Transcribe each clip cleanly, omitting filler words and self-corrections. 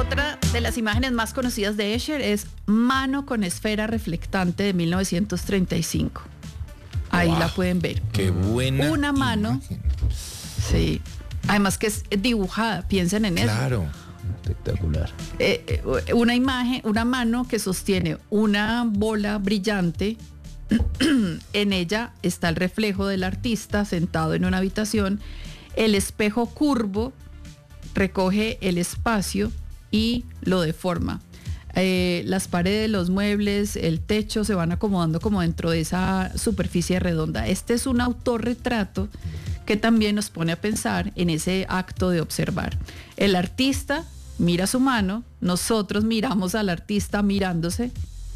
Otra de las imágenes más conocidas de Escher es Mano con esfera reflectante de 1935. Ahí la pueden ver. Qué buena una mano. imagen. Sí. Además que es dibujada, piensen en eso. Claro. Espectacular. Una imagen, una mano que sostiene una bola brillante. En ella está el reflejo del artista sentado en una habitación. El espejo curvo recoge el espacio y lo deforma. Las paredes, los muebles, el techo se van acomodando como dentro de esa superficie redonda. Este es un autorretrato que también nos pone a pensar en ese acto de observar. El artista mira su mano, nosotros miramos al artista mirándose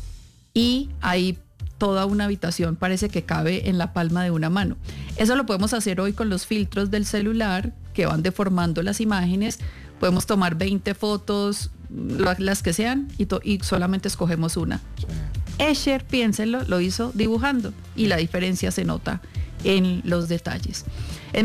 y ahí toda una habitación parece que cabe en la palma de una mano. Eso lo podemos hacer hoy con los filtros del celular que van deformando las imágenes. Podemos tomar 20 fotos, las que sean, y solamente escogemos una. Sí. Escher, piénsenlo, lo hizo dibujando y la diferencia se nota en los detalles. En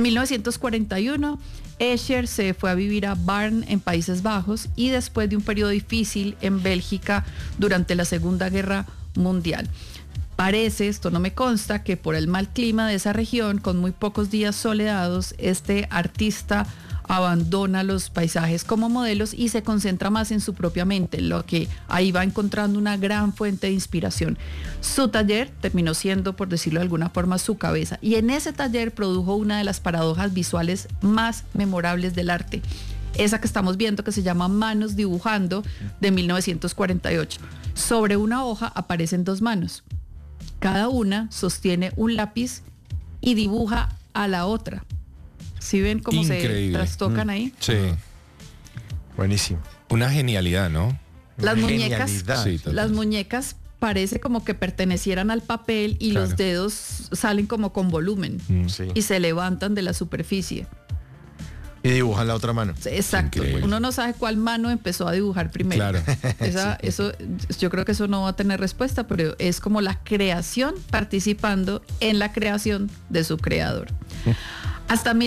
1941, Escher se fue a vivir a Barn en Países Bajos y después de un periodo difícil en Bélgica durante la Segunda Guerra Mundial. Parece, esto no me consta, que por el mal clima de esa región, con muy pocos días soleados, este artista abandona los paisajes como modelos y se concentra más en su propia mente, lo que ahí va encontrando una gran fuente de inspiración. Su taller terminó siendo, por decirlo de alguna forma, su cabeza, y en ese taller produjo una de las paradojas visuales más memorables del arte, esa que estamos viendo, que se llama Manos Dibujando, de 1948. Sobre una hoja aparecen dos manos. Cada una sostiene un lápiz y dibuja a la otra. ¿Sí ven cómo Increíble. se trastocan ahí? Sí. Buenísimo. Una genialidad, ¿no? Las Una muñecas, genialidad. Sí, total. las muñecas parece como que pertenecieran al papel y Claro. los dedos salen como con volumen Sí. y se levantan de la superficie. Y dibujan la otra mano. Exacto. Increíble. Uno no sabe cuál mano empezó a dibujar primero. Claro. Eso, yo creo que eso no va a tener respuesta, pero es como la creación participando en la creación de su creador. Hasta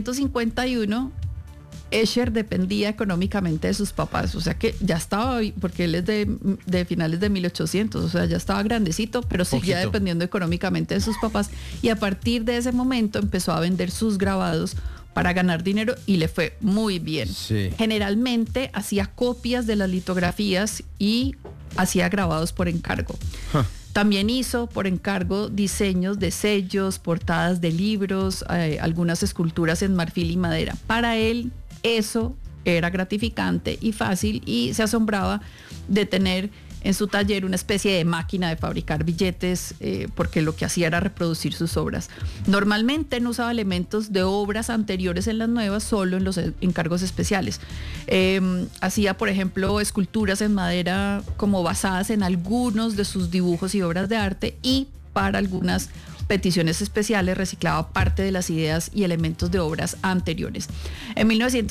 1951, Escher dependía económicamente de sus papás, o sea que ya estaba, porque él es de finales de 1800, o sea, ya estaba grandecito, pero seguía Poquito. dependiendo económicamente de sus papás, y a partir de ese momento empezó a vender sus grabados para ganar dinero y le fue muy bien. Sí. Generalmente hacía copias de las litografías y hacía grabados por encargo. También hizo por encargo diseños de sellos, portadas de libros, algunas esculturas en marfil y madera. Para él eso era gratificante y fácil, y se asombraba de tener en su taller una especie de máquina de fabricar billetes, porque lo que hacía era reproducir sus obras. Normalmente no usaba elementos de obras anteriores en las nuevas, solo en los encargos especiales. Hacía, por ejemplo, esculturas en madera como basadas en algunos de sus dibujos y obras de arte, y para algunas peticiones especiales reciclaba parte de las ideas y elementos de obras anteriores. En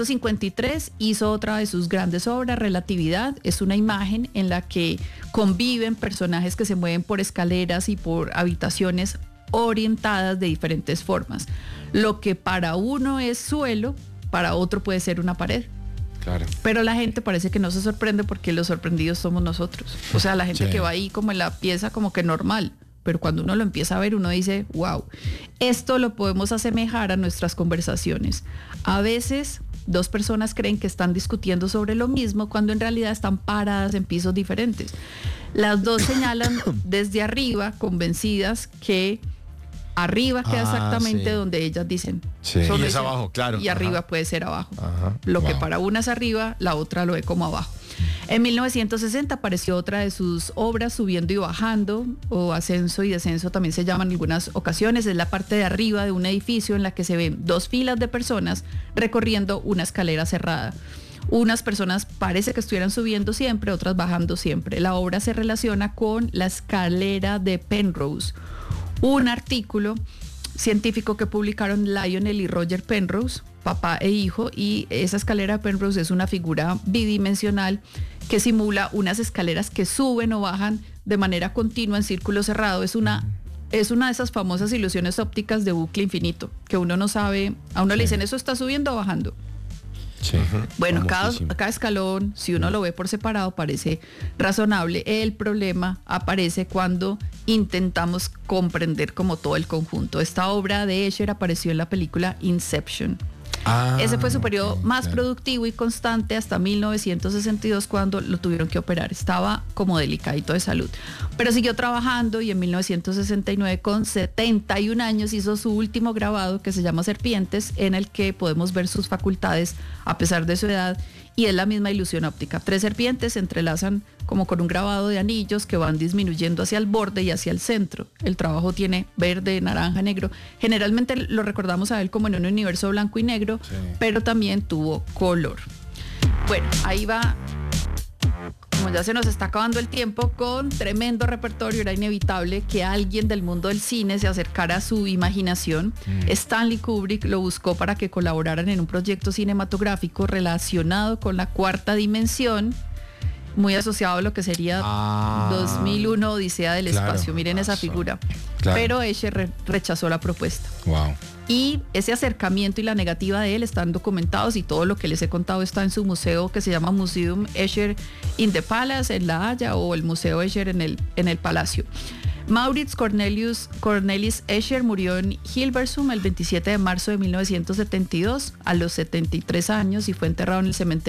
1953 hizo otra de sus grandes obras, Relatividad. Es una imagen en la que conviven personajes que se mueven por escaleras y por habitaciones orientadas de diferentes formas. Lo que para uno es suelo, para otro puede ser una pared. Claro. Pero la gente parece que no se sorprende, porque los sorprendidos somos nosotros. O sea, la gente Sí. que va ahí como en la pieza como que normal, pero cuando uno lo empieza a ver, uno dice, wow. Esto lo podemos asemejar a nuestras conversaciones. A veces dos personas creen que están discutiendo sobre lo mismo cuando en realidad están paradas en pisos diferentes. Las dos señalan desde arriba, convencidas que arriba queda exactamente sí. donde ellas dicen. Sí. Solo Y es dicen, abajo, claro. Y arriba Ajá. puede ser abajo. Ajá. Lo que Wow. para una es arriba, la otra lo ve como abajo. En 1960 apareció otra de sus obras, Subiendo y Bajando, o Ascenso y Descenso también se llaman en algunas ocasiones. Es la parte de arriba de un edificio en la que se ven dos filas de personas recorriendo una escalera cerrada. Unas personas parece que estuvieran subiendo siempre, otras bajando siempre. La obra se relaciona con la escalera de Penrose, un artículo científico que publicaron Lionel y Roger Penrose, papá e hijo, y esa escalera de Penrose es una figura bidimensional que simula unas escaleras que suben o bajan de manera continua en círculo cerrado. Es una de esas famosas ilusiones ópticas de bucle infinito, que uno no sabe, a uno le dicen, ¿eso está subiendo o bajando? Sí. Bueno, Famosísimo. cada escalón, si uno lo ve por separado, parece razonable. El problema aparece cuando intentamos comprender como todo el conjunto. Esta obra de Escher apareció en la película Inception. Ese fue su periodo ok, más claro. productivo y constante hasta 1962, cuando lo tuvieron que operar. Estaba como delicadito de salud. Pero siguió trabajando y en 1969, con 71 años, hizo su último grabado, que se llama Serpientes, en el que podemos ver sus facultades a pesar de su edad, y es la misma ilusión óptica. 3 serpientes se entrelazan como con un grabado de anillos que van disminuyendo hacia el borde y hacia el centro. El trabajo tiene verde, naranja, negro. Generalmente lo recordamos a él como en un universo blanco y negro, Sí. pero también tuvo color. Bueno, ahí va. Como ya se nos está acabando el tiempo, con tremendo repertorio, era inevitable que alguien del mundo del cine se acercara a su imaginación. Stanley Kubrick lo buscó para que colaboraran en un proyecto cinematográfico relacionado con la cuarta dimensión, muy asociado a lo que sería 2001 Odisea del Claro. Espacio. Miren esa figura. Claro. Pero Escher rechazó la propuesta. Wow. Y ese acercamiento y la negativa de él están documentados, y todo lo que les he contado está en su museo, que se llama Museum Escher in the Palace en La Haya, o el Museo Escher en el Palacio. Maurits Cornelis Escher murió en Hilversum el 27 de marzo de 1972 a los 73 años y fue enterrado en el cementerio